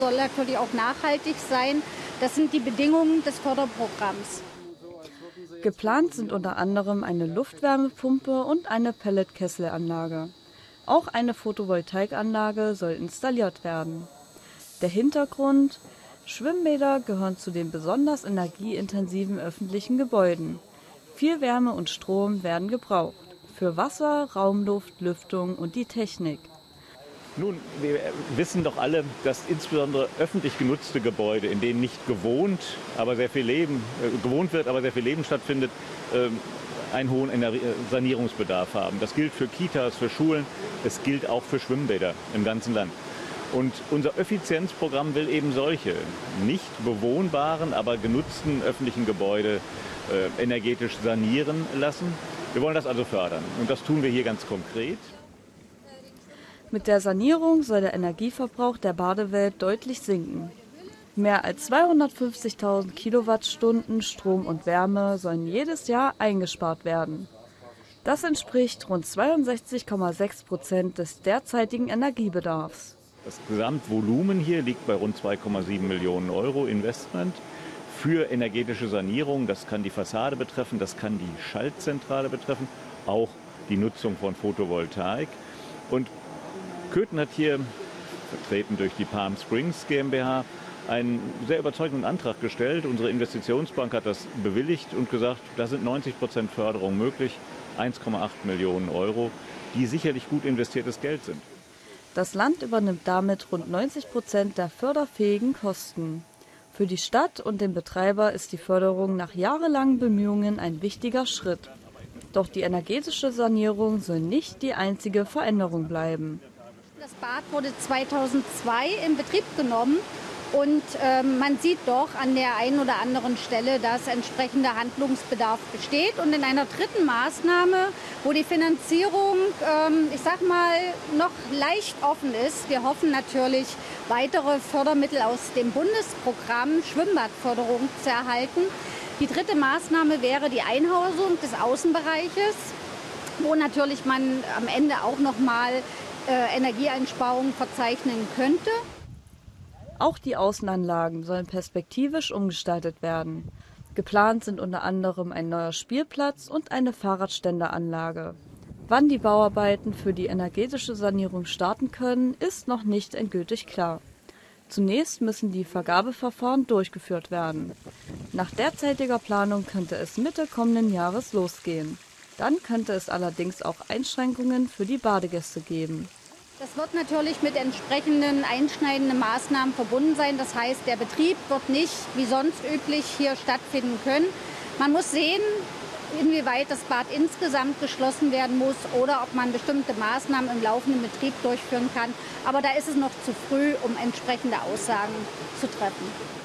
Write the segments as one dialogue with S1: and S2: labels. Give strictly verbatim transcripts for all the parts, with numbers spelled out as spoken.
S1: Soll natürlich auch nachhaltig sein. Das sind die Bedingungen des Förderprogramms.
S2: Geplant sind unter anderem eine Luftwärmepumpe und eine Pelletkesselanlage. Auch eine Photovoltaikanlage soll installiert werden. Der Hintergrund: Schwimmbäder gehören zu den besonders energieintensiven öffentlichen Gebäuden. Viel Wärme und Strom werden gebraucht. Für Wasser, Raumluft, Lüftung und die Technik.
S3: Nun, wir wissen doch alle, dass insbesondere öffentlich genutzte Gebäude, in denen nicht gewohnt, aber sehr viel Leben, äh, gewohnt wird, aber sehr viel Leben stattfindet, äh, einen hohen Sanierungsbedarf haben. Das gilt für Kitas, für Schulen, es gilt auch für Schwimmbäder im ganzen Land. Und unser Effizienzprogramm will eben solche nicht bewohnbaren, aber genutzten öffentlichen Gebäude äh, energetisch sanieren lassen. Wir wollen das also fördern und das tun wir hier ganz konkret.
S2: Mit der Sanierung soll der Energieverbrauch der Badewelt deutlich sinken. Mehr als zweihundertfünfzigtausend Kilowattstunden Strom und Wärme sollen jedes Jahr eingespart werden. Das entspricht rund zweiundsechzig Komma sechs Prozent des derzeitigen Energiebedarfs.
S3: Das Gesamtvolumen hier liegt bei rund zwei Komma sieben Millionen Euro Investment für energetische Sanierung. Das kann die Fassade betreffen, das kann die Schaltzentrale betreffen, auch die Nutzung von Photovoltaik. Und Köthen hat hier, vertreten durch die Palm Springs GmbH, einen sehr überzeugenden Antrag gestellt. Unsere Investitionsbank hat das bewilligt und gesagt, da sind neunzig Prozent Förderung möglich, eins Komma acht Millionen Euro, die sicherlich gut investiertes Geld sind.
S2: Das Land übernimmt damit rund neunzig Prozent der förderfähigen Kosten. Für die Stadt und den Betreiber ist die Förderung nach jahrelangen Bemühungen ein wichtiger Schritt. Doch die energetische Sanierung soll nicht die einzige Veränderung bleiben.
S1: Das Bad wurde zweitausendzwei in Betrieb genommen und äh, man sieht doch an der einen oder anderen Stelle, dass entsprechender Handlungsbedarf besteht. Und in einer dritten Maßnahme, wo die Finanzierung, ähm, ich sag mal, noch leicht offen ist, wir hoffen natürlich, weitere Fördermittel aus dem Bundesprogramm Schwimmbadförderung zu erhalten. Die dritte Maßnahme wäre die Einhausung des Außenbereiches, wo natürlich man am Ende auch noch mal äh, Energieeinsparungen verzeichnen könnte.
S2: Auch die Außenanlagen sollen perspektivisch umgestaltet werden. Geplant sind unter anderem ein neuer Spielplatz und eine Fahrradständeranlage. Wann die Bauarbeiten für die energetische Sanierung starten können, ist noch nicht endgültig klar. Zunächst müssen die Vergabeverfahren durchgeführt werden. Nach derzeitiger Planung könnte es Mitte kommenden Jahres losgehen. Dann könnte es allerdings auch Einschränkungen für die Badegäste geben.
S1: Das wird natürlich mit entsprechenden einschneidenden Maßnahmen verbunden sein. Das heißt, der Betrieb wird nicht wie sonst üblich hier stattfinden können. Man muss sehen, inwieweit das Bad insgesamt geschlossen werden muss oder ob man bestimmte Maßnahmen im laufenden Betrieb durchführen kann. Aber da ist es noch zu früh, um entsprechende Aussagen zu treffen.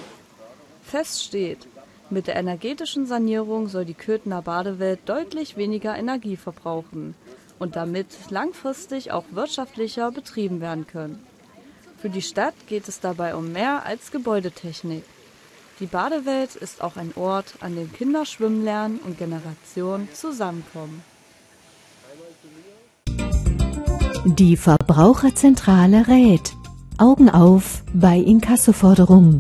S2: Fest steht: Mit der energetischen Sanierung soll die Köthener Badewelt deutlich weniger Energie verbrauchen und damit langfristig auch wirtschaftlicher betrieben werden können. Für die Stadt geht es dabei um mehr als Gebäudetechnik. Die Badewelt ist auch ein Ort, an dem Kinder schwimmen lernen und Generationen zusammenkommen.
S4: Die Verbraucherzentrale rät. Augen auf bei Inkassoforderungen.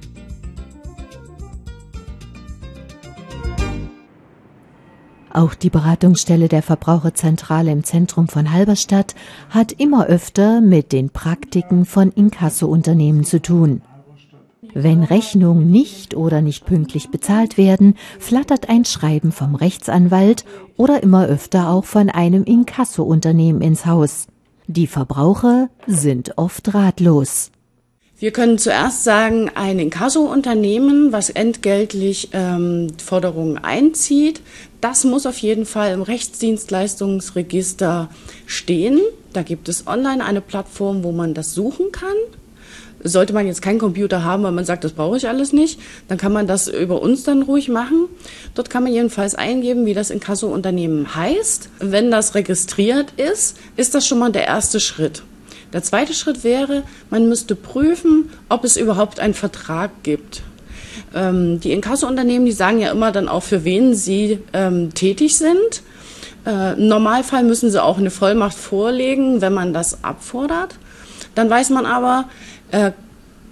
S4: Auch die Beratungsstelle der Verbraucherzentrale im Zentrum von Halberstadt hat immer öfter mit den Praktiken von Inkasso-Unternehmen zu tun. Wenn Rechnungen nicht oder nicht pünktlich bezahlt werden, flattert ein Schreiben vom Rechtsanwalt oder immer öfter auch von einem Inkasso-Unternehmen ins Haus. Die Verbraucher sind oft ratlos.
S5: Wir können zuerst sagen, ein Inkasso-Unternehmen, was entgeltlich ähm, Forderungen einzieht, das muss auf jeden Fall im Rechtsdienstleistungsregister stehen. Da gibt es online eine Plattform, wo man das suchen kann. Sollte man jetzt keinen Computer haben, weil man sagt, das brauche ich alles nicht, dann kann man das über uns dann ruhig machen. Dort kann man jedenfalls eingeben, wie das Inkasso-Unternehmen heißt. Wenn das registriert ist, ist das schon mal der erste Schritt. Der zweite Schritt wäre, man müsste prüfen, ob es überhaupt einen Vertrag gibt. Ähm, die Inkasso-Unternehmen, die sagen ja immer dann auch, für wen sie ähm, tätig sind. Äh, Im Normalfall müssen sie auch eine Vollmacht vorlegen, wenn man das abfordert. Dann weiß man aber, äh,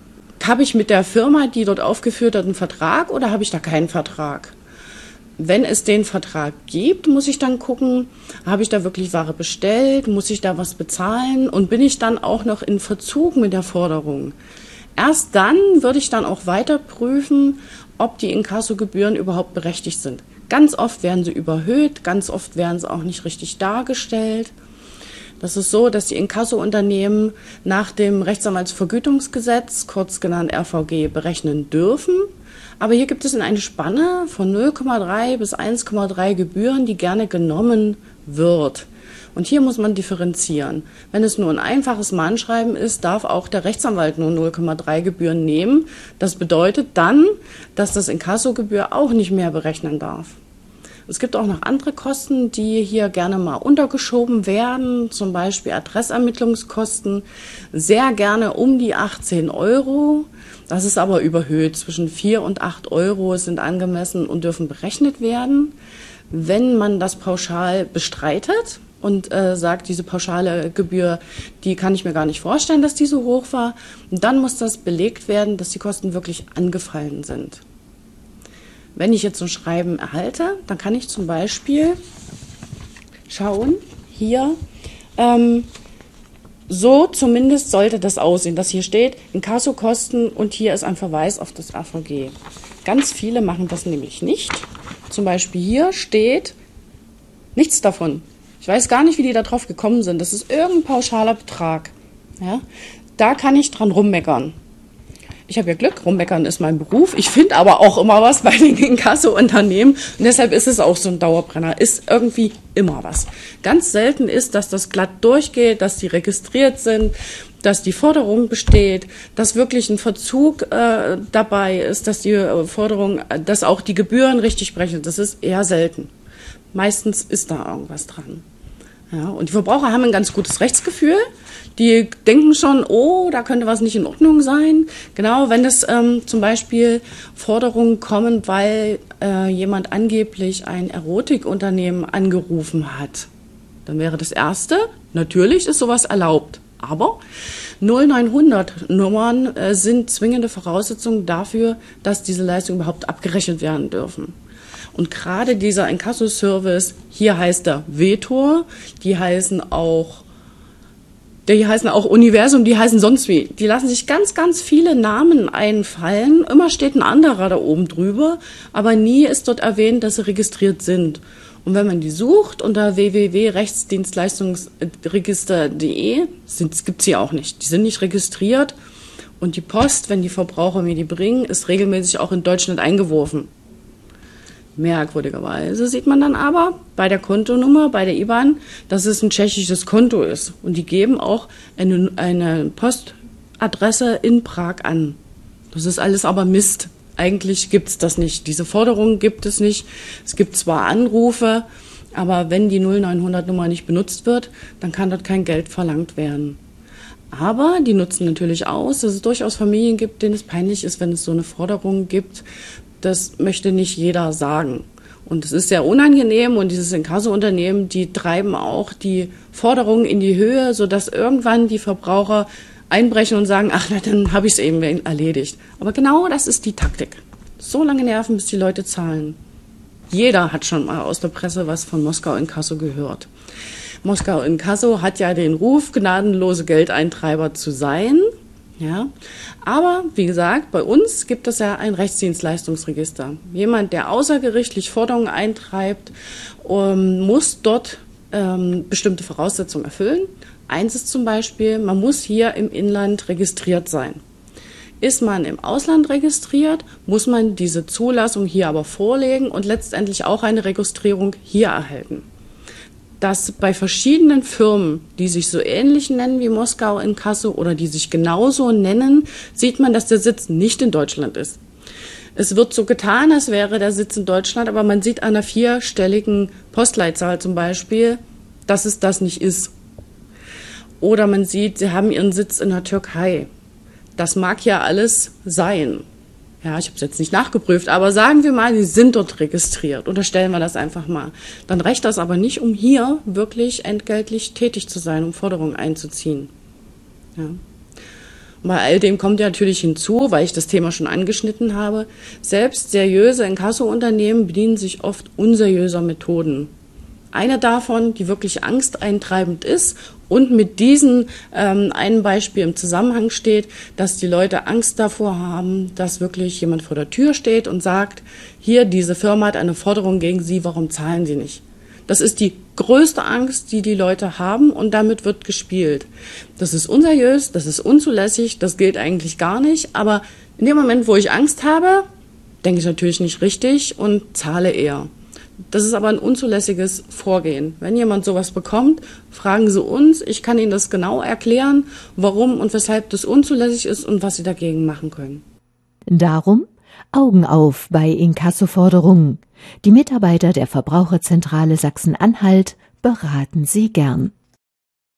S5: habe ich mit der Firma, die dort aufgeführt hat, einen Vertrag oder habe ich da keinen Vertrag? Wenn es den Vertrag gibt, muss ich dann gucken, habe ich da wirklich Ware bestellt, muss ich da was bezahlen und bin ich dann auch noch in Verzug mit der Forderung? Erst dann würde ich dann auch weiter prüfen, ob die Inkassogebühren überhaupt berechtigt sind. Ganz oft werden sie überhöht, ganz oft werden sie auch nicht richtig dargestellt. Das ist so, dass die Inkassounternehmen nach dem Rechtsanwaltsvergütungsgesetz, kurz genannt R V G, berechnen dürfen. Aber hier gibt es eine Spanne von null Komma drei bis eins Komma drei Gebühren, die gerne genommen wird. Und hier muss man differenzieren. Wenn es nur ein einfaches Mahnschreiben ist, darf auch der Rechtsanwalt nur null Komma drei Gebühren nehmen. Das bedeutet dann, dass das Inkassogebühr auch nicht mehr berechnen darf. Es gibt auch noch andere Kosten, die hier gerne mal untergeschoben werden, zum Beispiel Adressermittlungskosten, sehr gerne um die achtzehn Euro. Das ist aber überhöht. Zwischen vier und acht Euro sind angemessen und dürfen berechnet werden. Wenn man das pauschal bestreitet und äh, sagt, diese pauschale Gebühr, die kann ich mir gar nicht vorstellen, dass die so hoch war, dann muss das belegt werden, dass die Kosten wirklich angefallen sind. Wenn ich jetzt so ein Schreiben erhalte, dann kann ich zum Beispiel schauen, hier, ähm, so zumindest sollte das aussehen, dass hier steht, Inkassokosten und hier ist ein Verweis auf das R V G. Ganz viele machen das nämlich nicht. Zum Beispiel hier steht nichts davon. Ich weiß gar nicht, wie die da drauf gekommen sind. Das ist irgendein pauschaler Betrag. Ja? Da kann ich dran rummeckern. Ich habe ja Glück, rummeckern ist mein Beruf. Ich finde aber auch immer was bei den Inkassounternehmen. Und deshalb ist es auch so ein Dauerbrenner. Ist irgendwie immer was. Ganz selten ist, dass das glatt durchgeht, dass die registriert sind, dass die Forderung besteht, dass wirklich ein Verzug äh, dabei ist, dass die äh, Forderung, dass auch die Gebühren richtig berechnet. Das ist eher selten. Meistens ist da irgendwas dran. Ja, und die Verbraucher haben ein ganz gutes Rechtsgefühl. Die denken schon, oh, da könnte was nicht in Ordnung sein. Genau, wenn es ähm, zum Beispiel Forderungen kommen, weil äh, jemand angeblich ein Erotikunternehmen angerufen hat, dann wäre das Erste, natürlich ist sowas erlaubt. Aber null neunhundert Nummern äh, sind zwingende Voraussetzungen dafür, dass diese Leistungen überhaupt abgerechnet werden dürfen. Und gerade dieser Inkasso-Service, hier heißt er Vetor, die heißen auch, die heißen auch Universum, die heißen sonst wie. Die lassen sich ganz, ganz viele Namen einfallen. Immer steht ein anderer da oben drüber, aber nie ist dort erwähnt, dass sie registriert sind. Und wenn man die sucht unter w w w punkt rechtsdienstleistungsregister punkt de, gibt es sie auch nicht. Die sind nicht registriert und die Post, wenn die Verbraucher mir die bringen, ist regelmäßig auch in Deutschland eingeworfen. Merkwürdigerweise sieht man dann aber bei der Kontonummer, bei der I B A N, dass es ein tschechisches Konto ist. Und die geben auch eine, eine Postadresse in Prag an. Das ist alles aber Mist. Eigentlich gibt es das nicht. Diese Forderung gibt es nicht. Es gibt zwar Anrufe, aber wenn die null neunhundert Nummer nicht benutzt wird, dann kann dort kein Geld verlangt werden. Aber die nutzen natürlich aus, dass es durchaus Familien gibt, denen es peinlich ist, wenn es so eine Forderung gibt. Das möchte nicht jeder sagen. Und es ist sehr unangenehm und dieses Inkasso-Unternehmen, die treiben auch die Forderungen in die Höhe, sodass irgendwann die Verbraucher einbrechen und sagen, ach, na, dann habe ich es eben erledigt. Aber genau das ist die Taktik. So lange nerven, bis die Leute zahlen. Jeder hat schon mal aus der Presse was von Moskau Inkasso gehört. Moskau Inkasso hat ja den Ruf, gnadenlose Geldeintreiber zu sein. Ja, aber wie gesagt, bei uns gibt es ja ein Rechtsdienstleistungsregister. Jemand, der außergerichtlich Forderungen eintreibt, um, muss dort ähm, bestimmte Voraussetzungen erfüllen. Eins ist zum Beispiel, man muss hier im Inland registriert sein. Ist man im Ausland registriert, muss man diese Zulassung hier aber vorlegen und letztendlich auch eine Registrierung hier erhalten. Dass bei verschiedenen Firmen, die sich so ähnlich nennen wie Moskau Inkasso oder die sich genauso nennen, sieht man, dass der Sitz nicht in Deutschland ist. Es wird so getan, als wäre der Sitz in Deutschland, aber man sieht an einer vierstelligen Postleitzahl zum Beispiel, dass es das nicht ist. Oder man sieht, sie haben ihren Sitz in der Türkei. Das mag ja alles sein. Ja, ich habe es jetzt nicht nachgeprüft, aber sagen wir mal, die sind dort registriert. Unterstellen wir das einfach mal. Dann reicht das aber nicht, um hier wirklich entgeltlich tätig zu sein, um Forderungen einzuziehen. Ja. Bei all dem kommt ja natürlich hinzu, weil ich das Thema schon angeschnitten habe, selbst seriöse Inkasso-Unternehmen bedienen sich oft unseriöser Methoden. Eine davon, die wirklich angsteintreibend ist und mit diesem ähm, einen Beispiel im Zusammenhang steht, dass die Leute Angst davor haben, dass wirklich jemand vor der Tür steht und sagt, hier, diese Firma hat eine Forderung gegen Sie, warum zahlen Sie nicht? Das ist die größte Angst, die die Leute haben, und damit wird gespielt. Das ist unseriös, das ist unzulässig, das gilt eigentlich gar nicht, aber in dem Moment, wo ich Angst habe, denke ich natürlich nicht richtig und zahle eher. Das ist aber ein unzulässiges Vorgehen. Wenn jemand sowas bekommt, fragen Sie uns, ich kann Ihnen das genau erklären, warum und weshalb das unzulässig ist und was Sie dagegen machen können.
S4: Darum Augen auf bei Inkassoforderungen. Die Mitarbeiter der Verbraucherzentrale Sachsen-Anhalt beraten Sie gern.